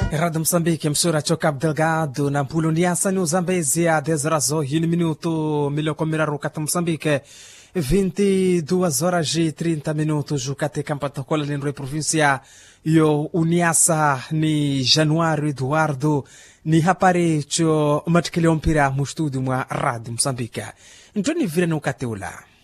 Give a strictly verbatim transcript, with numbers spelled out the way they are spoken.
Rádio Moçambique, emissora Cabo Delgado, na Poloniasa, no Zambésia, a dez horas e um minuto, milhão com Mirarucata Moçambique, vinte e duas horas e trinta minutos, o Cate Campatocola, em província, e o Uniasa, ni Januário Eduardo, ni Raparecho, Matkeleompira, no estúdio, uma Rádio Moçambique. Então, ni vira no Cateula.